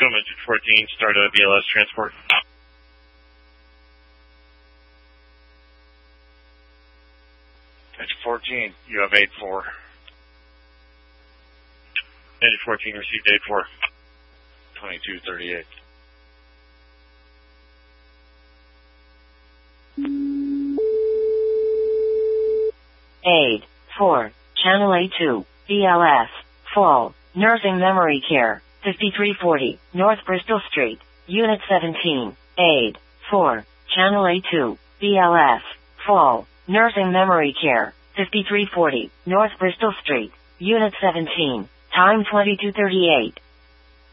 Engine 14, start a BLS transport. Engine 14, you have 8-4. Engine 14 received 8-4. 2238. Aid 4, Channel A2, BLS, Fall, Nursing Memory Care, 5340, North Bristol Street, Unit 17, Aid 4, Channel A2, BLS, Fall, Nursing Memory Care, 5340, North Bristol Street, Unit 17, time 2238.